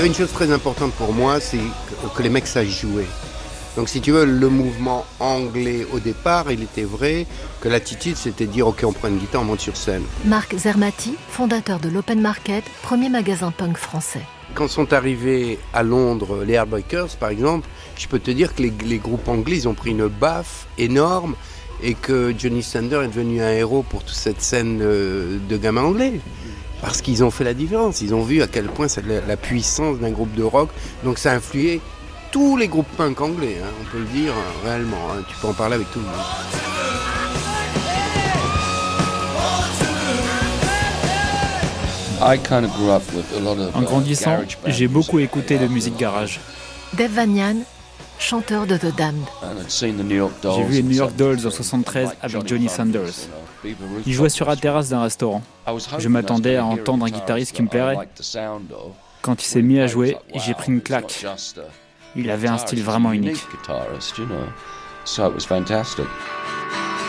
y avait une chose très importante pour moi, c'est que les mecs sachent jouer. Donc si tu veux, le mouvement anglais au départ, il était vrai que l'attitude c'était de dire ok, on prend une guitare, on monte sur scène. Marc Zermati, fondateur de l'Open Market, premier magasin punk français. Quand sont arrivés à Londres les Heartbreakers par exemple, je peux te dire que les groupes anglais ils ont pris une baffe énorme et que Johnny Sander est devenu un héros pour toute cette scène de gamins anglais. Parce qu'ils ont fait la différence, ils ont vu à quel point c'est la puissance d'un groupe de rock, donc ça a influé tous les groupes punk anglais, hein, on peut le dire réellement, hein, tu peux en parler avec tout le monde. En grandissant, j'ai beaucoup écouté de musique garage. Dave Vanian, chanteur de The Damned. J'ai vu les New York Dolls en 1973 avec Johnny Sanders. Il jouait sur la terrasse d'un restaurant. Je m'attendais à entendre un guitariste qui me plairait. Quand il s'est mis à jouer, j'ai pris une claque. Il avait un style vraiment unique. So it was fantastic.